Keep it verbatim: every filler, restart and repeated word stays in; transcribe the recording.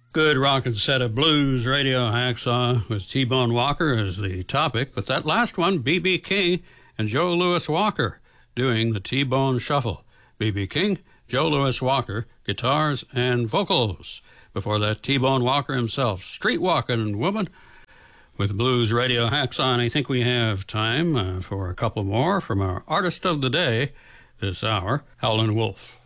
Good rockin' set of blues radio hacksaw with T-Bone Walker as the topic, but that last one, B B King and Joe Louis Walker doing the T-Bone Shuffle. B B King, Joe Louis Walker, guitars and vocals. Before that, T-Bone Walker himself, Street Walkin' Woman with blues radio hacksaw. And I think we have time uh, for a couple more from our artist of the day this hour, Howlin' Wolf.